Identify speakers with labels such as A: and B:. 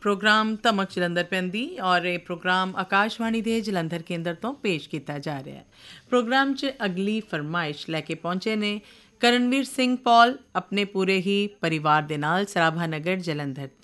A: Programme ਧਮਕ Jalandhar ਪੈਂਦੀ ਔਰ ਇਹ ਪ੍ਰੋਗਰਾਮ ਆਕਾਸ਼ਵਾਣੀ ਦੇ ਜਲੰਧਰ ਕੇਂਦਰ ਤੋਂ ਪੇਸ਼ ਕੀਤਾ ਜਾ ਰਿਹਾ ਹੈ। ਪ੍ਰੋਗਰਾਮ 'ਚ ਅਗਲੀ ਫਰਮਾਇਸ਼ ਲੈ ਕੇ ਪਹੁੰਚੇ ਨੇ ਕਰਨਵੀਰ ਸਿੰਘ ਪੌਲ ਆਪਣੇ ਪੂਰੇ ਹੀ ਪਰਿਵਾਰ ਦੇ ਨਾਲ ਸਰਾਭਾ ਨਗਰ ਜਲੰਧਰ।